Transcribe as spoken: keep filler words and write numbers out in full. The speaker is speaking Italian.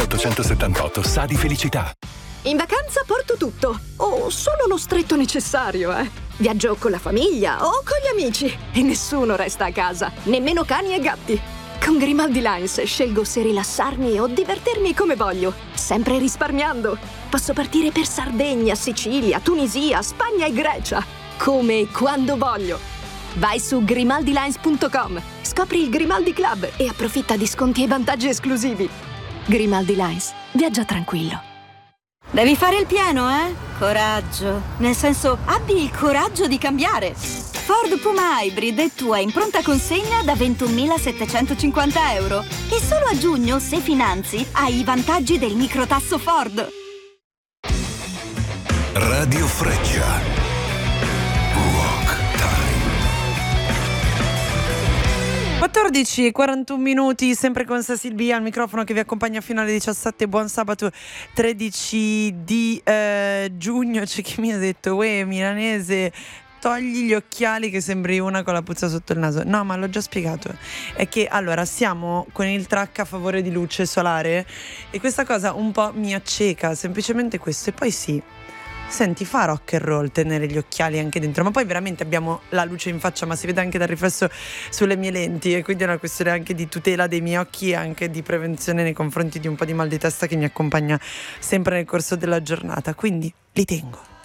ottocentosettantotto sa di felicità. In vacanza porto tutto, o solo lo stretto necessario, eh. Viaggio con la famiglia o con gli amici e nessuno resta a casa, nemmeno cani e gatti. Con Grimaldi Lines scelgo se rilassarmi o divertirmi come voglio, sempre risparmiando. Posso partire per Sardegna, Sicilia, Tunisia, Spagna e Grecia, come e quando voglio. Vai su grimaldi lines punto com, scopri il Grimaldi Club e approfitta di sconti e vantaggi esclusivi. Grimaldi Lines, viaggia tranquillo. Devi fare il pieno, eh? Coraggio. Nel senso, abbi il coraggio di cambiare. Ford Puma Hybrid è tua in pronta consegna da ventunomilasettecentocinquanta euro. E solo a giugno, se finanzi, hai i vantaggi del microtasso Ford. Radio Freccia. quattordici e quarantuno minuti, sempre con Silvia al microfono che vi accompagna fino alle diciassette. Buon sabato tredici di eh, giugno. C'è chi mi ha detto: uè, milanese, togli gli occhiali che sembri una con la puzza sotto il naso. No, ma l'ho già spiegato. È che allora siamo con il track a favore di luce solare e questa cosa un po' mi acceca, semplicemente questo. E poi sì, senti, fa rock and roll tenere gli occhiali anche dentro, ma poi veramente abbiamo la luce in faccia, ma si vede anche dal riflesso sulle mie lenti, e quindi è una questione anche di tutela dei miei occhi e anche di prevenzione nei confronti di un po' di mal di testa che mi accompagna sempre nel corso della giornata, quindi li tengo.